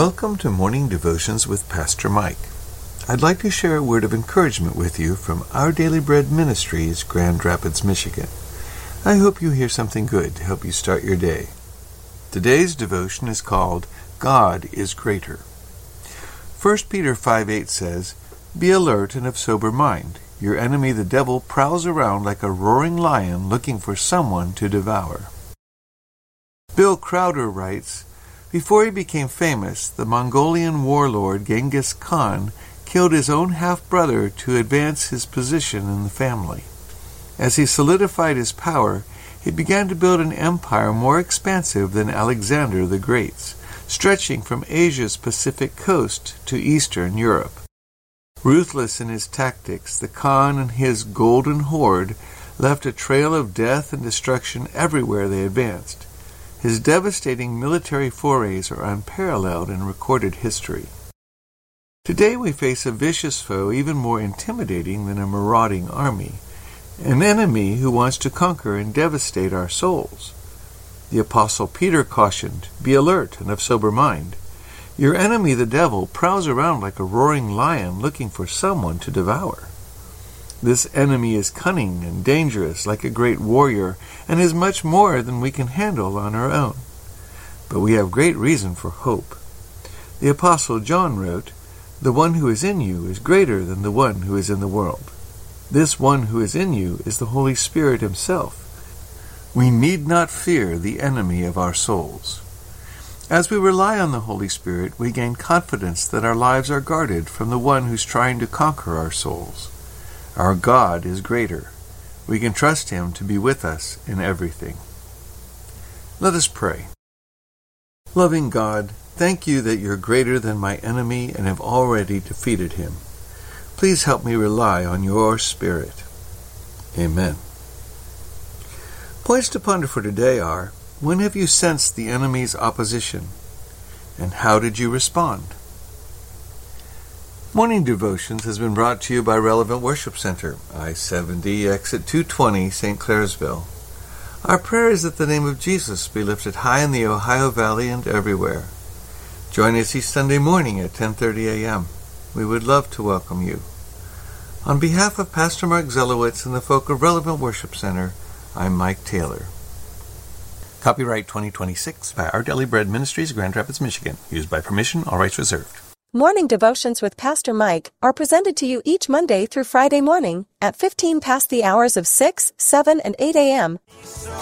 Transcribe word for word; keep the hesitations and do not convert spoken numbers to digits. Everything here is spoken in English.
Welcome to Morning Devotions with Pastor Mike. I'd like to share a word of encouragement with you from Our Daily Bread Ministries, Grand Rapids, Michigan. I hope you hear something good to help you start your day. Today's devotion is called God is Greater. First Peter five eight says, "Be alert and of sober mind. Your enemy the devil prowls around like a roaring lion looking for someone to devour." Bill Crowder writes, "Before he became famous, the Mongolian warlord Genghis Khan killed his own half-brother to advance his position in the family. As he solidified his power, he began to build an empire more expansive than Alexander the Great's, stretching from Asia's Pacific coast to Eastern Europe. Ruthless in his tactics, the Khan and his golden horde left a trail of death and destruction everywhere they advanced. His devastating military forays are unparalleled in recorded history. Today we face a vicious foe even more intimidating than a marauding army, an enemy who wants to conquer and devastate our souls. The Apostle Peter cautioned, "Be alert and of sober mind. Your enemy the devil prowls around like a roaring lion looking for someone to devour." This enemy is cunning and dangerous like a great warrior, and is much more than we can handle on our own. But we have great reason for hope. The Apostle John wrote, "The one who is in you is greater than the one who is in the world." This one who is in you is the Holy Spirit himself. We need not fear the enemy of our souls. As we rely on the Holy Spirit, we gain confidence that our lives are guarded from the one who's trying to conquer our souls. Our God is greater. We can trust him to be with us in everything. Let us pray. Loving God, thank you that you're greater than my enemy and have already defeated him. Please help me rely on your Spirit. Amen. Points to ponder for today are, when have you sensed the enemy's opposition? And how did you respond? Morning Devotions has been brought to you by Relevant Worship Center, I seventy, exit two twenty, Saint Clairsville. Our prayer is that the name of Jesus be lifted high in the Ohio Valley and everywhere. Join us each Sunday morning at ten thirty a.m. We would love to welcome you. On behalf of Pastor Mark Zelowitz and the folk of Relevant Worship Center, I'm Mike Taylor. Copyright twenty twenty-six by Our Daily Bread Ministries, Grand Rapids, Michigan. Used by permission, all rights reserved. Morning Devotions with Pastor Mike are presented to you each Monday through Friday morning at fifteen past the hours of six, seven, and eight a.m.